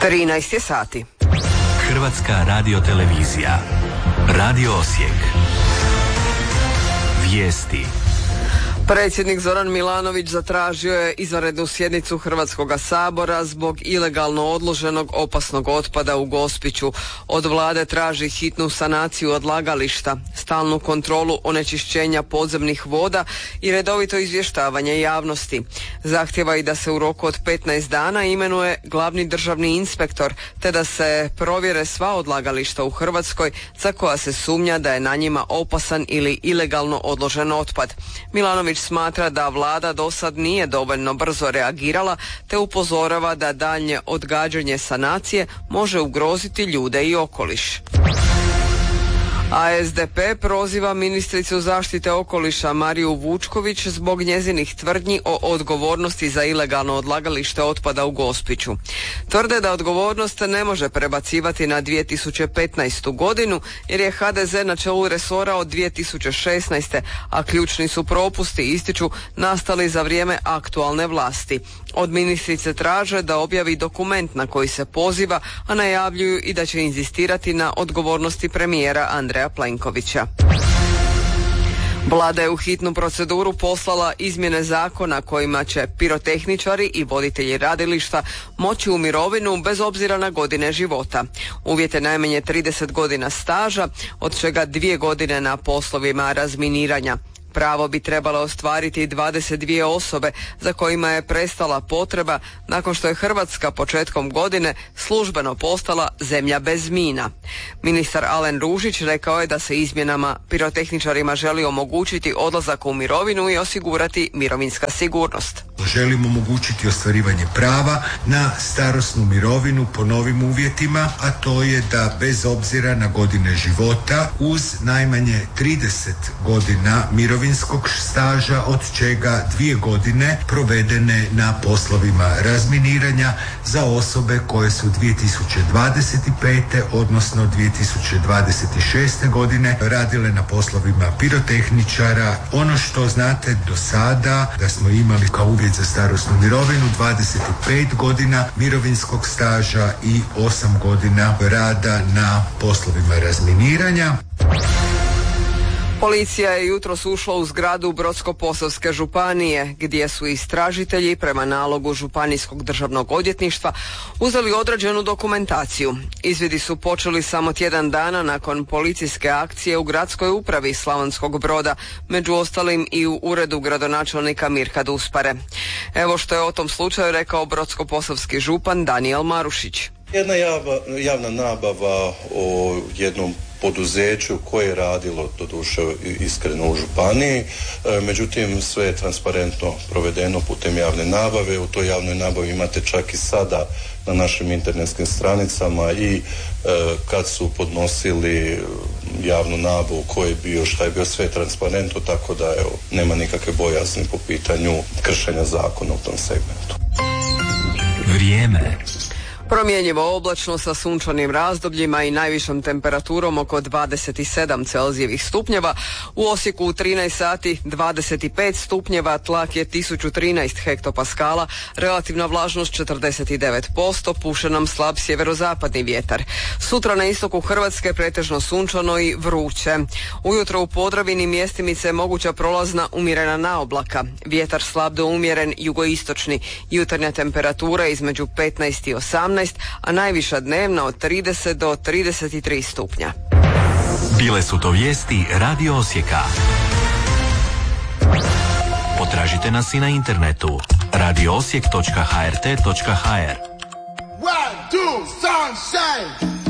13 je sati. Hrvatska radiotelevizija. Radio Osijek. Vijesti. Predsjednik Zoran Milanović zatražio je izvanrednu sjednicu Hrvatskoga sabora zbog ilegalno odloženog opasnog otpada u Gospiću. Od vlade traži hitnu sanaciju odlagališta, stalnu kontrolu onečišćenja podzemnih voda i redovito izvještavanje javnosti. Zahtjeva i da se u roku od 15 dana imenuje glavni državni inspektor, te da se provjere sva odlagališta u Hrvatskoj za koja se sumnja da je na njima opasan ili ilegalno odložen otpad. Milanović smatra da vlada do sad nije dovoljno brzo reagirala, te upozorava da daljnje odgađanje sanacije može ugroziti ljude i okoliš. A SDP proziva ministricu zaštite okoliša Mariju Vučković zbog njezinih tvrdnji o odgovornosti za ilegalno odlagalište otpada u Gospiću. Tvrde da odgovornost ne može prebacivati na 2015. godinu jer je HDZ na čelu resora od 2016. a ključni su propusti, ističu, nastali za vrijeme aktualne vlasti. Od ministrice traže da objavi dokument na koji se poziva, a najavljuju i da će inzistirati na odgovornosti premijera Andreja Plenkovića. Vlada je u hitnu proceduru poslala izmjene zakona kojima će pirotehničari i voditelji radilišta moći u mirovinu bez obzira na godine života. Uvjet je najmanje 30 godina staža, od čega 2 godine na poslovima razminiranja. Pravo bi trebalo ostvariti 22 osobe za kojima je prestala potreba nakon što je Hrvatska početkom godine službeno postala zemlja bez mina. Ministar Alen Ružić rekao je da se izmjenama pirotehničarima želi omogućiti odlazak u mirovinu i osigurati mirovinska sigurnost. Želimo omogućiti ostvarivanje prava na starosnu mirovinu po novim uvjetima, a to je da bez obzira na godine života uz najmanje 30 godina mirovinskog staža, od čega 2 godine provedene na poslovima razminiranja za osobe koje su 2025. odnosno 2026. godine radile na poslovima pirotehničara. Ono što znate do sada da smo imali kao uvjet za starosnu mirovinu 25 godina mirovinskog staža i 8 godina rada na poslovima razminiranja. Policija je jutros ušla u zgradu Brodsko-posavske županije, gdje su istražitelji prema nalogu Županijskog državnog odvjetništva uzeli određenu dokumentaciju. Izvidi su počeli samo tjedan dana nakon policijske akcije u gradskoj upravi Slavonskog Broda, među ostalim i u uredu gradonačelnika Mirka Duspare. Evo što je o tom slučaju rekao Brodsko-posavski župan Danijel Marušić. Jedna javna nabava o jednom poduzeću koje je radilo, doduše iskreno, u županiji, međutim sve je transparentno provedeno putem javne nabave. U toj javnoj nabavi imate čak i sada na našim internetskim stranicama i kad su podnosili javnu nabavu, ko je bio, šta je bio, sve transparentno, tako da evo, nema nikakve bojazni po pitanju kršenja zakona u tom segmentu. Vrijeme. Promjenjivo oblačno sa sunčanim razdobljima i najvišom temperaturom oko 27 Celzijevih stupnjeva. U Osijeku u 13 sati 25 stupnjeva, tlak je 1013 hektopaskala, relativna vlažnost 49%, puše nam slab sjeverozapadni vjetar. Sutra na istoku Hrvatske pretežno sunčano i vruće. Ujutro u Podravini mjestimice je moguća prolazna umjerena naoblaka. Vjetar slab do umjeren jugoistočni. Jutarnja temperatura između 15 i 18, a najviša dnevna od 30 do 33 stupnja. Bile su to vijesti Radio Osijeka. Potražite nas i na internetu radioosijek.hrt.hr. 1, 2, sunshine.